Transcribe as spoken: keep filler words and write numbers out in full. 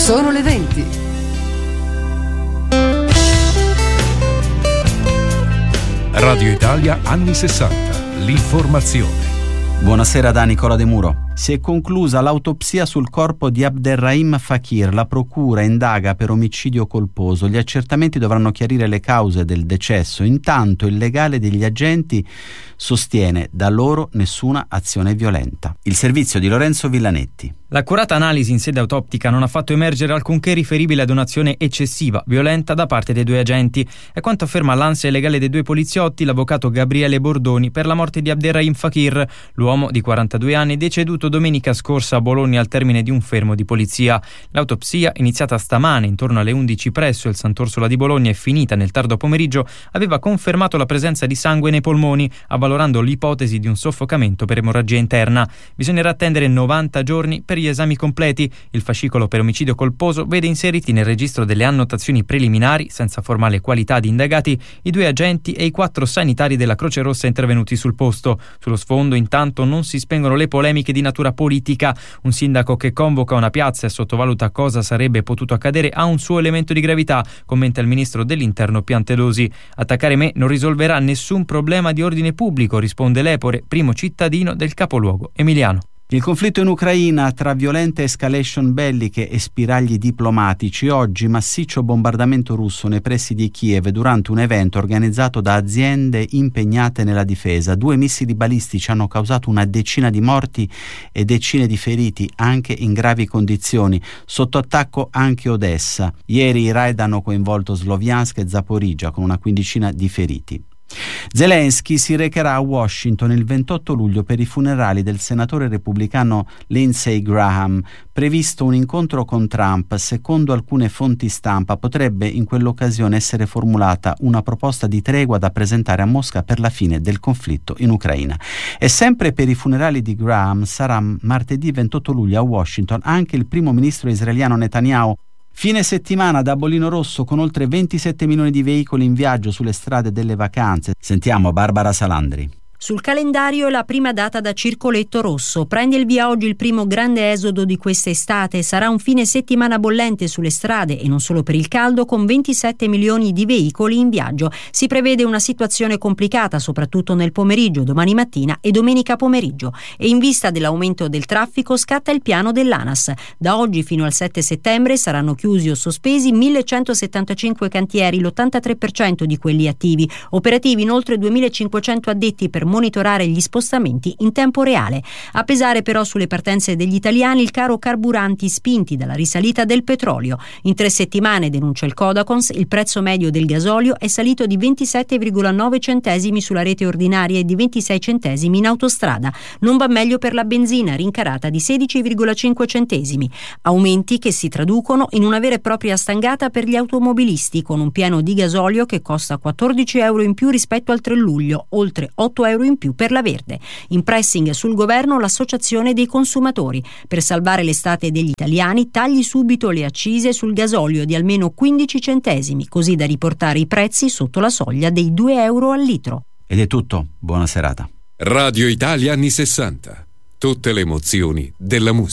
Sono le venti. Radio Italia anni sessanta. L'informazione. Buonasera da Nicola De Muro. Si è conclusa l'autopsia sul corpo di Abderrahim Fakir. La procura indaga per omicidio colposo. Gli accertamenti dovranno chiarire le cause del decesso. Intanto il legale degli agenti sostiene da loro nessuna azione violenta. Il servizio di Lorenzo Villanetti. L'accurata analisi in sede autoptica non ha fatto emergere alcunché riferibile ad un'azione eccessiva, violenta da parte dei due agenti. È quanto afferma l'ansia legale dei due poliziotti, l'avvocato Gabriele Bordoni, per la morte di Abderrahim Fakir, l'uomo di quarantadue anni deceduto domenica scorsa a Bologna al termine di un fermo di polizia. L'autopsia, iniziata stamane intorno alle undici presso il Sant'Orsola di Bologna e finita nel tardo pomeriggio, aveva confermato la presenza di sangue nei polmoni, avvalorando l'ipotesi di un soffocamento per emorragia interna. Bisognerà attendere novanta giorni per gli esami completi. Il fascicolo per omicidio colposo vede inseriti nel registro delle annotazioni preliminari, senza formale qualità di indagati, i due agenti e i quattro sanitari della Croce Rossa intervenuti sul posto. Sullo sfondo, intanto, non si spengono le polemiche di natura politica. Un sindaco che convoca una piazza e sottovaluta cosa sarebbe potuto accadere ha un suo elemento di gravità, commenta il ministro dell'Interno Piantedosi. Attaccare me non risolverà nessun problema di ordine pubblico, risponde Lepore, primo cittadino del capoluogo emiliano. Il conflitto in Ucraina, tra violente escalation belliche e spiragli diplomatici. Oggi massiccio bombardamento russo nei pressi di Kiev durante un evento organizzato da aziende impegnate nella difesa. Due missili balistici hanno causato una decina di morti e decine di feriti, anche in gravi condizioni. Sotto attacco anche Odessa. Ieri i raid hanno coinvolto Sloviansk e Zaporizhzhia con una quindicina di feriti. Zelensky si recherà a Washington il ventotto luglio per i funerali del senatore repubblicano Lindsey Graham. Previsto un incontro con Trump. Secondo alcune fonti stampa potrebbe in quell'occasione essere formulata una proposta di tregua da presentare a Mosca per la fine del conflitto in Ucraina. E sempre per i funerali di Graham sarà martedì ventotto luglio a Washington anche il primo ministro israeliano Netanyahu. Fine settimana da Bolino Rosso con oltre ventisette milioni di veicoli in viaggio sulle strade delle vacanze. Sentiamo Barbara Salandri. Sul calendario la prima data da Circoletto Rosso. Prende il via oggi il primo grande esodo di quest'estate. Sarà un fine settimana bollente sulle strade e non solo per il caldo, con ventisette milioni di veicoli in viaggio. Si prevede una situazione complicata soprattutto nel pomeriggio, domani mattina e domenica pomeriggio. E in vista dell'aumento del traffico scatta il piano dell'ANAS. Da oggi fino al sette settembre saranno chiusi o sospesi millecentosettantacinque cantieri, l'ottantatré per cento di quelli attivi. Operativi inoltre duemilacinquecento addetti per monitorare gli spostamenti in tempo reale. A pesare però sulle partenze degli italiani il caro carburanti spinti dalla risalita del petrolio. In tre settimane, denuncia il Codacons, il prezzo medio del gasolio è salito di ventisette virgola nove centesimi sulla rete ordinaria e di ventisei centesimi in autostrada. Non va meglio per la benzina, rincarata di sedici virgola cinque centesimi. Aumenti che si traducono in una vera e propria stangata per gli automobilisti, con un pieno di gasolio che costa quattordici euro in più rispetto al tre luglio, oltre otto euro in più per la Verde. In pressing sul governo l'associazione dei consumatori. Per salvare l'estate degli italiani tagli subito le accise sul gasolio di almeno quindici centesimi, così da riportare i prezzi sotto la soglia dei due euro al litro. Ed è tutto, buona serata. Radio Italia anni sessanta. Tutte le emozioni della musica.